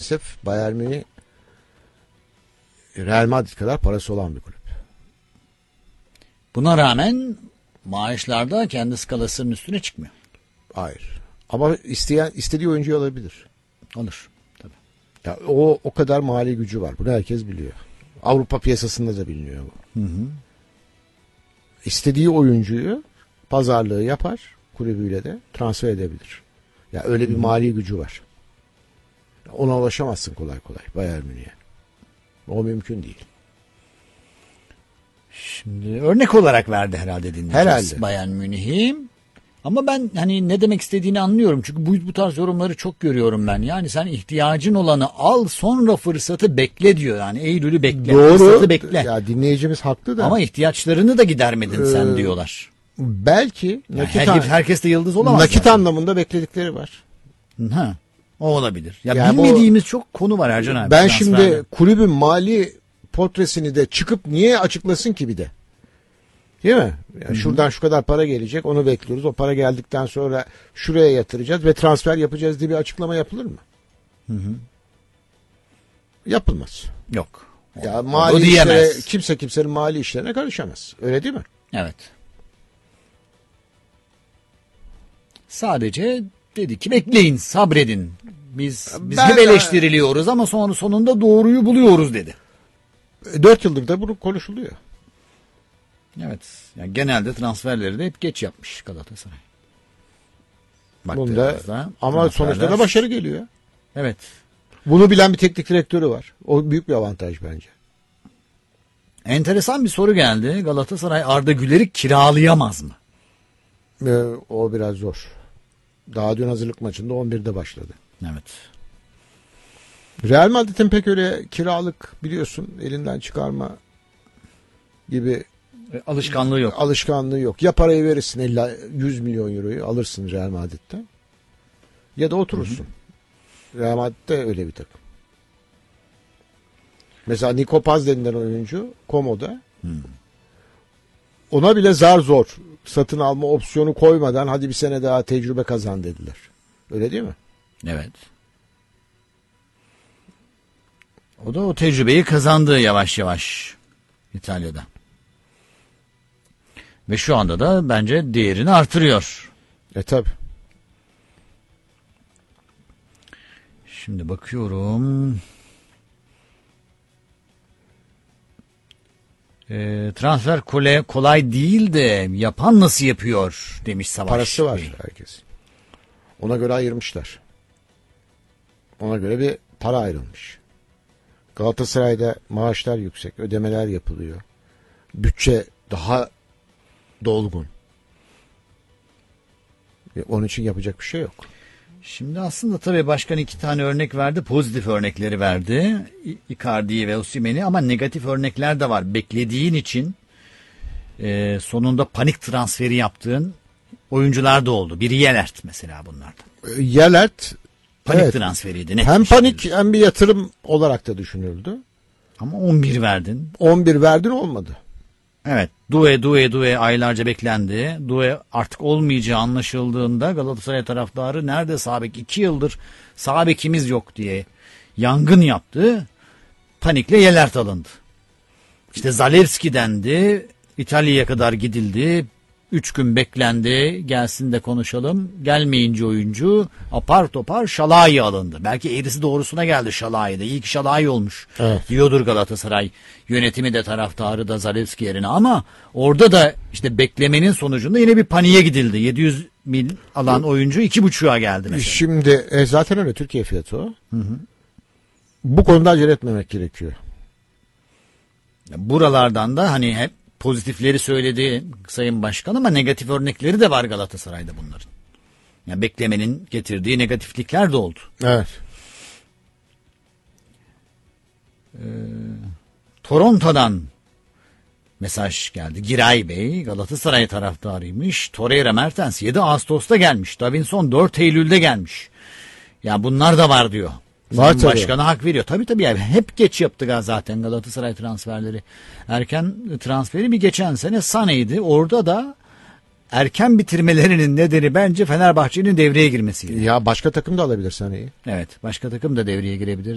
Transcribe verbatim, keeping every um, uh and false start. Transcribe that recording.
maalesef Bayern Münih Real Madrid kadar parası olan bir kulüp. Buna rağmen maaşlarda kendi skalasının üstüne çıkmıyor. Hayır. Ama isteyen istediği oyuncuyu alabilir. Alır. Tabii. Ya o o kadar mali gücü var. Bunu herkes biliyor. Avrupa piyasasında da biliniyor bu. Hı hı. İstediği oyuncuyu pazarlığı yapar, kulübüyle de transfer edebilir. Ya öyle bir hı. mali gücü var. Ona ulaşamazsın kolay kolay Bayern Münih'e. O mümkün değil. Şimdi örnek olarak verdi herhalde dinleyeceğiz herhalde. Bayern Münih'i. Ama ben hani ne demek istediğini anlıyorum. Çünkü bu, bu tarz yorumları çok görüyorum ben. Yani sen ihtiyacın olanı al, sonra fırsatı bekle diyor. Yani Eylül'ü bekle. Doğru. Fırsatı bekle. Ya dinleyicimiz haklı da. Ama ihtiyaçlarını da gidermedin ee, sen diyorlar. Belki nakit yani her, herkes de yıldız olamaz. Nakit zaten. Anlamında bekledikleri var. Ha, o olabilir. Ya yani bilmediğimiz bu, çok konu var Ercan abi. Ben şimdi kulübün mali portresini de çıkıp niye açıklasın ki bir de? Değil mi? Yani şuradan şu kadar para gelecek, onu bekliyoruz. O para geldikten sonra şuraya yatıracağız ve transfer yapacağız diye bir açıklama yapılır mı? Hı hı. Yapılmaz. Yok. Ya mali işlere, kimse kimsenin mali işlerine karışamaz. Öyle değil mi? Evet. Sadece dedi ki bekleyin, sabredin. Biz biz hep eleştiriliyoruz ama sonra sonunda doğruyu buluyoruz dedi. Dört yıldır da bunu konuşuluyor. Evet. Yani genelde transferleri de hep geç yapmış Galatasaray. Bunda, ama sonuçta da başarı geliyor. Evet. Bunu bilen bir teknik direktörü var. O büyük bir avantaj bence. Enteresan bir soru geldi. Galatasaray Arda Güler'i kiralayamaz mı? Ee, o biraz zor. Daha dün hazırlık maçında on birde başladı. Evet. Real Madrid'in pek öyle kiralık biliyorsun elinden çıkarma gibi alışkanlığı yok. Alışkanlığı yok. Ya parayı verirsin elli yüz milyon euroyu alırsın Real Madrid'den ya da oturursun. Hı hı. Real Madrid'de öyle bir takım. Mesela Nico Paz denilen oyuncu Como'da. Hı. Ona bile zar zor satın alma opsiyonu koymadan hadi bir sene daha tecrübe kazan dediler. Öyle değil mi? Evet. O da o tecrübeyi kazandı yavaş yavaş İtalya'da. Ve şu anda da bence değerini artırıyor. E tabi. Şimdi bakıyorum. E, transfer kolay, kolay değil de yapan nasıl yapıyor demiş Savaş. Parası var herkes. Ona göre ayırmışlar. Ona göre bir para ayrılmış. Galatasaray'da maaşlar yüksek, ödemeler yapılıyor. Bütçe daha dolgun. Onun için yapacak bir şey yok. Şimdi aslında tabii başkan iki tane örnek verdi. Pozitif örnekleri verdi. Icardi'yi ve Osimhen'i ama negatif örnekler de var. Beklediğin için e, sonunda panik transferi yaptığın oyuncular da oldu. Biri Yelert mesela bunlardan. Yelert panik evet, transferiydi. Net hem panik şekilde. Hem bir yatırım olarak da düşünüldü. Ama on bir verdin. on bir verdin olmadı. Evet. Due, Due, Due aylarca beklendi. Due artık olmayacağı anlaşıldığında Galatasaray taraftarı nerede sağ bek? iki yıldır sağ bekimiz yok diye yangın yaptı. Panikle Yelert alındı. İşte Zalewski dendi. İtalya'ya kadar gidildi. Üç gün beklendi. Gelsin de konuşalım. Gelmeyince oyuncu apar topar Şalai alındı. Belki eğrisi doğrusuna geldi Şalai'de. İyi ki Şalai olmuş. Evet. Diyordur Galatasaray. Yönetimi de taraftarı da Zalewski yerine. Ama orada da işte beklemenin sonucunda yine bir paniğe gidildi. yedi yüz mil alan oyuncu iki buçuğa geldi mesela. Şimdi e, zaten öyle Türkiye fiyatı o. Hı hı. Bu konuda acele etmemek gerekiyor. Buralardan da hani hep pozitifleri söyledi Sayın Başkan ama negatif örnekleri de var Galatasaray'da bunların. Yani beklemenin getirdiği negatiflikler de oldu. Evet. Ee, Toronto'dan mesaj geldi. Giray Bey Galatasaray taraftarıymış. Torreira Mertens yedi Ağustos'ta gelmiş. Davinson dört Eylül'de gelmiş. Ya bunlar da var diyor. Var başkana hak veriyor. Tabii tabii yani hep geç yaptı zaten Galatasaray transferleri. Erken transferi bir geçen sene Sané'ydi. Orada da erken bitirmelerinin nedeni bence Fenerbahçe'nin devreye girmesiydi. Ya başka takım da alabilir Sané'yi. Evet, başka takım da devreye girebilir.